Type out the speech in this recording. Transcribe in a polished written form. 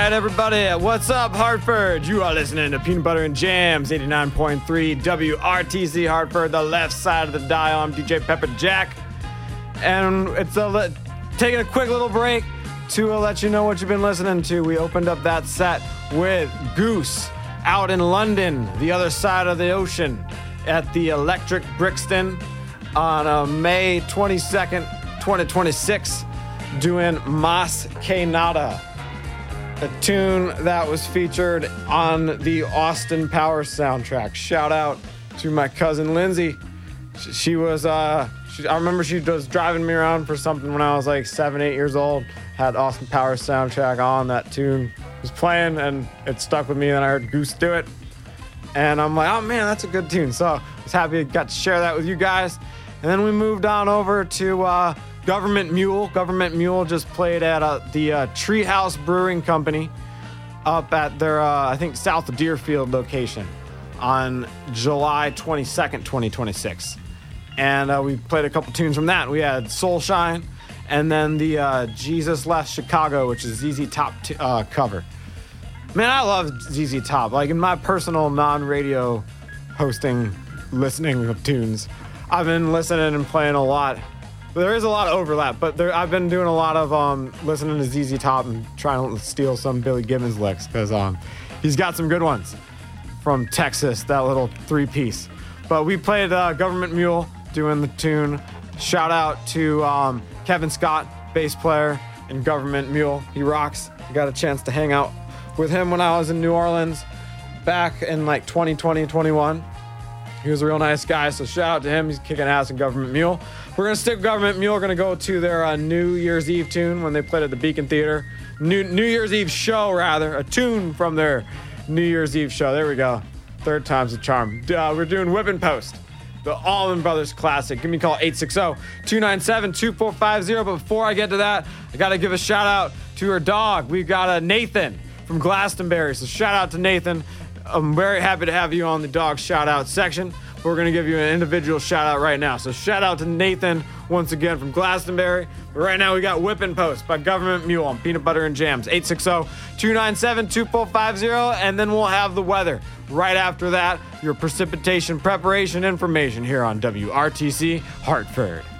right, everybody. What's up, Hartford? You are listening to Peanut Butter and Jams, 89.3 WRTC Hartford, the left side of the dial. I'm DJ Pepper Jack. And it's taking a quick little break to let you know what you've been listening to. We opened up that set with Goose out in London, the other side of the ocean, at the Electric Brixton on May 22nd, 2026, doing Mas Que Nada, a tune that was featured on the Austin Powers soundtrack. Shout out to my cousin Lindsay. I remember she was driving me around for something when I was like 7, 8 years old. Had Austin Powers soundtrack on. That tune was playing and it stuck with me. And I heard Goose do it. And I'm like, oh man, that's a good tune. So I was happy I got to share that with you guys. And then we moved on over to Government Mule. Government Mule just played at the Treehouse Brewing Company up at their, I think, south of Deerfield location on July 22nd, 2026. And we played a couple tunes from that. We had Soul Shine and then the Jesus Left Chicago, which is ZZ Top cover. Man, I love ZZ Top. Like, in my personal non-radio hosting, listening of tunes, I've been listening and playing a lot. There is a lot of overlap, but I've been doing a lot of listening to ZZ Top and trying to steal some Billy Gibbons licks because he's got some good ones from Texas, that little three-piece. But we played Government Mule doing the tune. Shout out to Kevin Scott, bass player in Government Mule. He rocks. I got a chance to hang out with him when I was in New Orleans back in like 2020, 21. He was a real nice guy, so shout out to him. He's kicking ass in Government Mule. We're going to stick with Government Mule. We're going to go to their New Year's Eve tune when they played at the Beacon Theater. New Year's Eve show, rather. A tune from their New Year's Eve show. There we go. Third time's a charm. We're doing Whippin' Post, the Allman Brothers classic. Give me a call, 860-297-2450. But before I get to that, I got to give a shout out to her dog. We've got Nathan from Glastonbury. So shout out to Nathan. I'm very happy to have you on the dog shout out section. We're going to give you an individual shout out right now. So shout out to Nathan once again from Glastonbury. But right now we got Whippin' Post by Government Mule on Peanut Butter and Jams. 860-297-2450. And then we'll have the weather. Right after that, your precipitation preparation information here on WRTC Hartford.